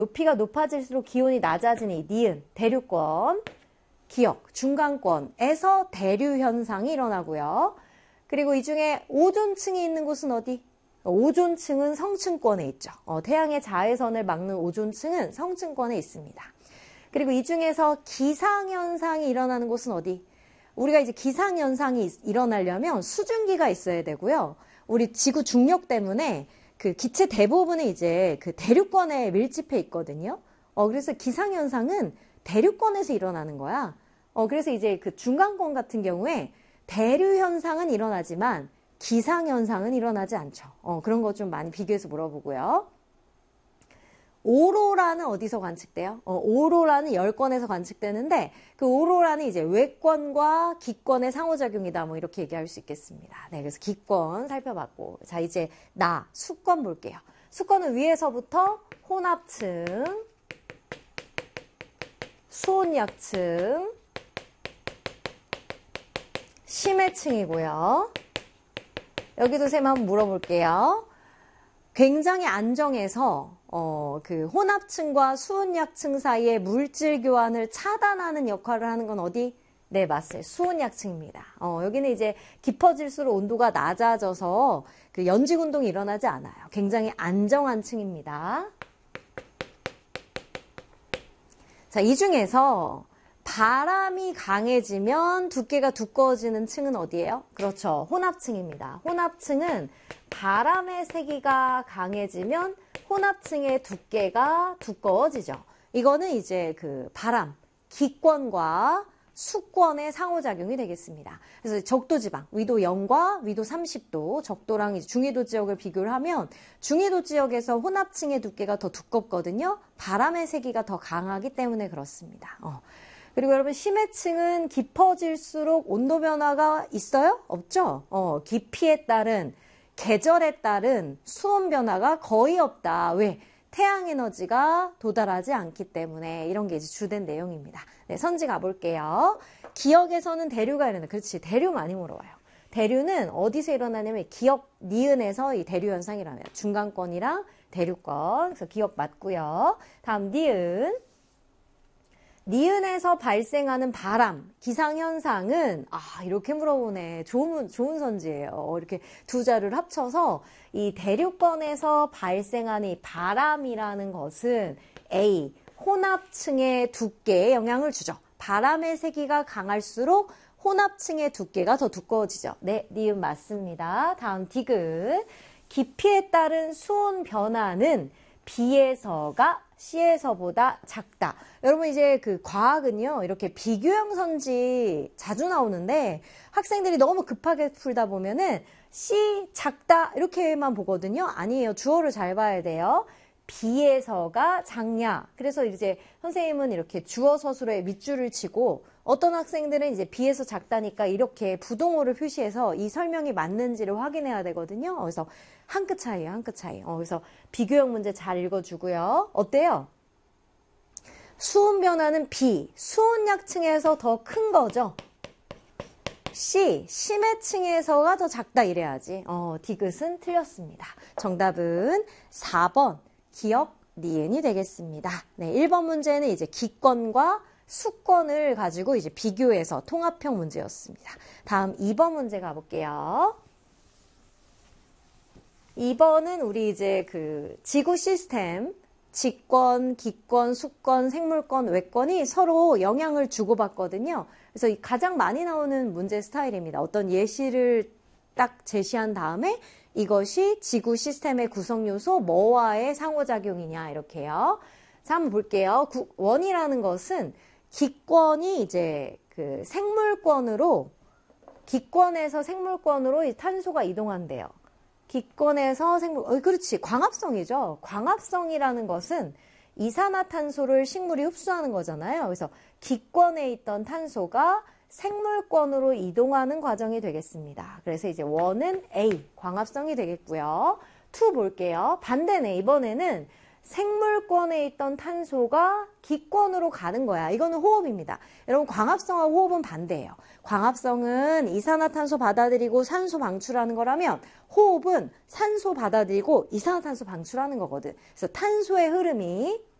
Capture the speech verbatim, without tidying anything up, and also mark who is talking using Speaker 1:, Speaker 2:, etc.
Speaker 1: 높이가 높아질수록 기온이 낮아지니 니은, 대류권, 기역, 중간권에서 대류 현상이 일어나고요. 그리고 이 중에 오존층이 있는 곳은 어디? 오존층은 성층권에 있죠. 어, 태양의 자외선을 막는 오존층은 성층권에 있습니다. 그리고 이 중에서 기상현상이 일어나는 곳은 어디? 우리가 이제 기상현상이 일어나려면 수증기가 있어야 되고요. 우리 지구 중력 때문에 그 기체 대부분이 이제 그 대류권에 밀집해 있거든요. 어, 그래서 기상현상은 대류권에서 일어나는 거야. 어, 그래서 이제 그 중간권 같은 경우에 대류현상은 일어나지만 기상현상은 일어나지 않죠. 어, 그런 거 좀 많이 비교해서 물어보고요. 오로라는 어디서 관측돼요? 어, 오로라는 열권에서 관측되는데 그 오로라는 이제 외권과 기권의 상호작용이다. 뭐 이렇게 얘기할 수 있겠습니다. 네, 그래서 기권 살펴봤고 자 이제 나 수권 볼게요. 수권은 위에서부터 혼합층, 수온약층, 심해층이고요. 여기도 쌤 한번 물어볼게요. 굉장히 안정해서 어, 그 혼합층과 수온약층 사이의 물질 교환을 차단하는 역할을 하는 건 어디? 네, 맞아요. 수온약층입니다. 어, 여기는 이제 깊어질수록 온도가 낮아져서 그 연직 운동이 일어나지 않아요. 굉장히 안정한 층입니다. 자, 이 중에서 바람이 강해지면 두께가 두꺼워지는 층은 어디예요? 그렇죠. 혼합층입니다. 혼합층은 바람의 세기가 강해지면 혼합층의 두께가 두꺼워지죠. 이거는 이제 그 바람, 기권과 수권의 상호작용이 되겠습니다. 그래서 적도지방, 위도 영과 위도 삼십 도, 적도랑 이제 중위도 지역을 비교를 하면 중위도 지역에서 혼합층의 두께가 더 두껍거든요. 바람의 세기가 더 강하기 때문에 그렇습니다. 어. 그리고 여러분 심해층은 깊어질수록 온도 변화가 있어요? 없죠? 어, 깊이에 따른 계절에 따른 수온 변화가 거의 없다. 왜? 태양 에너지가 도달하지 않기 때문에 이런 게 이제 주된 내용입니다. 네, 선지 가볼게요. 기역에서는 대류가 일어나. 그렇지. 대류 많이 물어봐요. 대류는 어디서 일어나냐면 기역 니은에서 이 대류 현상이 일어나요. 중간권이랑 대류권. 그래서 기역 맞고요. 다음 니은. 니은에서 발생하는 바람, 기상현상은, 아, 이렇게 물어보네. 좋은, 좋은 선지예요. 이렇게 두 자를 합쳐서 이 대류권에서 발생하는 이 바람이라는 것은 A, 혼합층의 두께에 영향을 주죠. 바람의 세기가 강할수록 혼합층의 두께가 더 두꺼워지죠. 네, 니은 맞습니다. 다음 디귿. 깊이에 따른 수온 변화는 B에서가 C에서보다 작다. 여러분 이제 그 과학은요 이렇게 비교형 선지 자주 나오는데 학생들이 너무 급하게 풀다 보면은 C 작다 이렇게만 보거든요. 아니에요. 주어를 잘 봐야 돼요. B에서가 작냐. 그래서 이제 선생님은 이렇게 주어 서술에 밑줄을 치고 어떤 학생들은 이제 B에서 작다니까 이렇게 부동어를 표시해서 이 설명이 맞는지를 확인해야 되거든요. 그래서 한 끗 차이예요. 한 끗 차이. 어, 그래서 비교형 문제 잘 읽어주고요. 어때요? 수온 변화는 B, 수온약층에서 더 큰 거죠. C, 심해층에서가 더 작다 이래야지. 어, 디귿은 틀렸습니다. 정답은 사 번 기역 니은이 되겠습니다. 네, 일 번 문제는 이제 기권과 수권을 가지고 이제 비교해서 통합형 문제였습니다. 다음 이 번 문제 가볼게요. 이 번은 우리 이제 그 지구 시스템, 직권, 기권, 수권, 생물권, 외권이 서로 영향을 주고받거든요. 그래서 이 가장 많이 나오는 문제 스타일입니다. 어떤 예시를 딱 제시한 다음에 이것이 지구 시스템의 구성 요소 뭐와의 상호작용이냐 이렇게요. 자, 한번 볼게요. 구, 원이라는 것은 기권이 이제 그 생물권으로 기권에서 생물권으로 이 탄소가 이동한대요. 기권에서 생물, 어, 그렇지. 광합성이죠. 광합성이라는 것은 이산화탄소를 식물이 흡수하는 거잖아요. 그래서 기권에 있던 탄소가 생물권으로 이동하는 과정이 되겠습니다. 그래서 이제 원은 A, 광합성이 되겠고요. 이 볼게요. 반대네. 이번에는 생물권에 있던 탄소가 기권으로 가는 거야. 이거는 호흡입니다. 여러분 광합성하고 호흡은 반대예요. 광합성은 이산화탄소 받아들이고 산소 방출하는 거라면 호흡은 산소 받아들이고 이산화탄소 방출하는 거거든. 그래서 탄소의 흐름이